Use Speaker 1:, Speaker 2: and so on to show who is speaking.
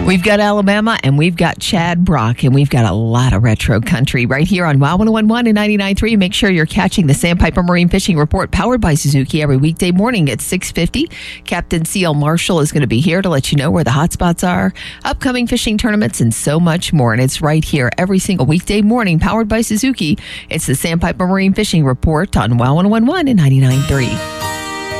Speaker 1: We've got Alabama and we've got Chad Brock and we've got a lot of retro country right here on WOW 1011 and 99.3. Make sure you're catching the Sandpiper Marine Fishing Report powered by Suzuki every weekday morning at 6:50. Captain C.L. Marshall is going to be here to let you know where the hot spots are, upcoming fishing tournaments, and so much more. And it's right here every single weekday morning powered by Suzuki. It's the Sandpiper Marine Fishing Report on WOW 1011 and 99.3.